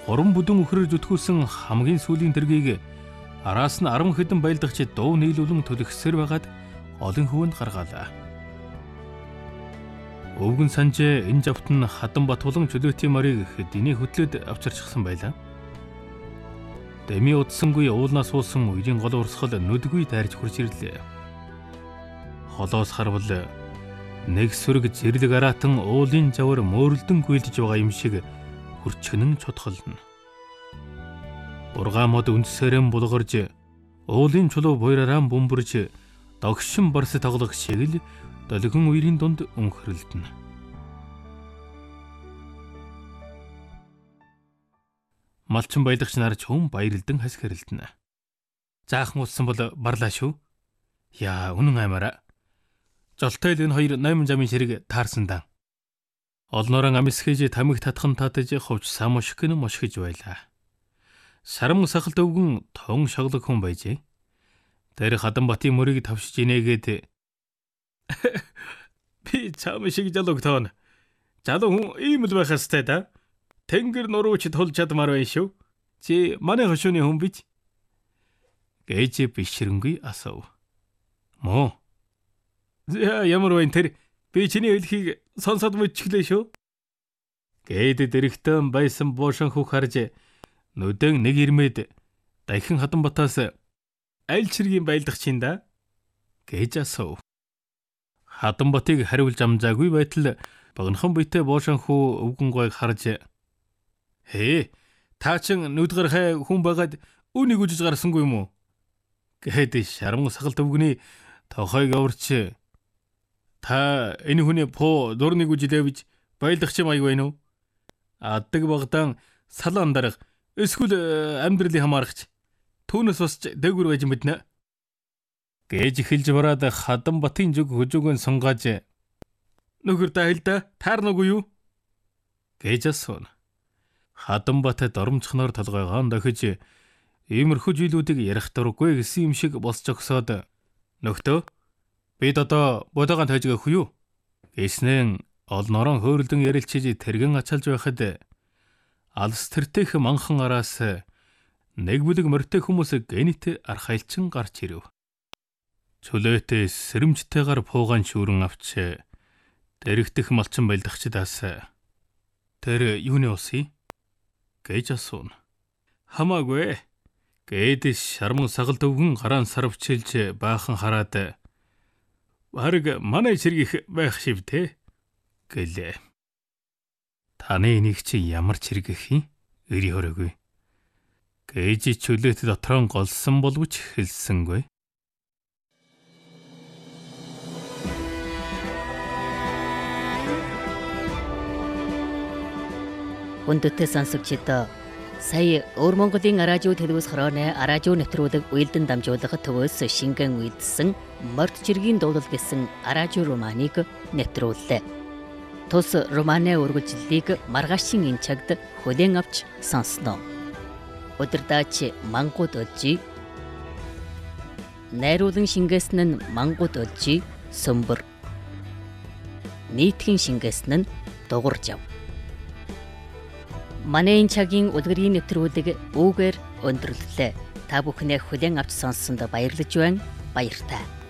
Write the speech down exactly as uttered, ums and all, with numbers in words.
Гурван бүдүүн өхрөөр зүтгүүлсэн хамгийн сүүлийн тэргийг араас нь арван хэдэн байлдагч дуу нийлүүлэн төлөхсөр байгаад олон хүнд гаргаалаа. Өвгөн санжээ энэ завт нь Хатанбат болон Чөлөөтийн марыг хэдийний хөтлөд авчирчихсан байлаа. Дэми удсангүй уулнаас суусан үеийн гол урсгал нүдгүй дайрж хурж ирлээ. Холоос харвал нэг сүрэг зэрлэг араатан уулын завар мөөрөлдөн гүйлдэж байгаа юм шиг хурчгнэн чотхолно. Ургаа мод үндсээрэн булгарж уулын чулуу буйраараа бөмбөрж догшин барс тоглох шиг л долгион үерийн дунд өнхрөлдөнө. Малчин байлгч нар чөм баярлдан хас хэрэлдэнэ. Заахан утсан бол барлаа шүү. Яа үнэн аймаараа. Жолтой л энэ хоёр найман замын ширэг таарсан даа. Олноорон амисхэж тамиг татхан татаж ховч самошгэн мошгиж байлаа. Сарам сахалт өвгөн тон шоглог хүн байжээ. Тэр Хатанбатын мөрийг тавшиж инээгээд би чам шиг жалуг тоон. Жалуу хүн ийм л байх хэвээр да. Тэнгэр нурууч тулж чадмаар байна шүү. Чи манай хошууны хүн бич? Гэж бишрэнгүй асуув. Мо. За ямар байна тэр? Би чиний хэлхийг сонсоод мэдчихлээ шүү. Гээд дэрэгтэн байсан буушан хүүх харж нүдэн нэг ирмээд дахин Хатанбатаас аль чиргийн байлдах чинь да? Гэж асуув. Хатанбатыг хариулж амжаагүй байтал богинохон биетэй буушан хүү өвгөн гойг харж "Хээ, та чин нүдгэр хай хүн байгаад үнийг үжиж гарсангүй юм уу?" Гээд шарам сахалт өвгөний тохойг аварч "Та энэ хүний поо дурныг үжилээ бич байлдах чим аяг байна уу? Аддаг багдаан салаан дарга эсвэл амьдралын хамаарагч түүнээс бас дээгүр байж мэднэ." Гэж эхэлж бараад Хатанбатын зүг хөжөөгөн сунгааж "Нөхөр даа хэл да таарнаггүй юу?" гэж асууна. Хатанбат доромчхноор толгойгоо дахиж иймэрхүү зүйлүүдийг ярих дурггүй гэсэн юм шиг босч өгсөөд "Нөхдөө бид одоо бодоогоо тайжгаах уу?" гэснэн олноорон хөөрөлдөн ярилцж тэргэн ачаалж байхад алс тэртех манхан араас нэг бүлэг морьтой хүмүүс гэнэт архайлчин гарч ирэв. Чөлөөтэй сэрэмжтэйгээр пуугаан шүүрэн авч дэрэгдэх малчин байлдагчдаас "Тэр юуны усыг?" гэж асууна. "Хамаагүй" гээд шарман сагалт өвгөн гараан сарвчилж баахан хараад "Бараг манай чиргэх байх шивтэй" гэлээ. "Таны энийг чи ямар чиргэх юм? Эри хороогүй." гэж чөлөөт дотроо голсон боловч хэлсэнгүй. Хүндэтгэл сонсогчдоо сая Өвөр Монголын Аражуу телевиз хорооны Аражуу нэвтрүүлэг уялдан дамжуулах төвөөс шингэн үйдсэн Морд чиргийн дуулал гэсэн Аражуу романыг нэвтрүүллээ. Тус романы үргэлжлэлийг маргаашийн энэ цагт хүлээн авч сонсноо. Өдөрдаач Мангууд Өлжи, найруулан шингээсэн нь Мангууд Өлжи Сөмбөр, нийтхэн шингээсэн нь Дугуйжав. Манай энэ цагийн үлгэрийн нэвтрүүлэг үүгээр өндөрлөлөө. Та бүхнээ хүлээн авч сонссонд баярлаж байна. Баяртай.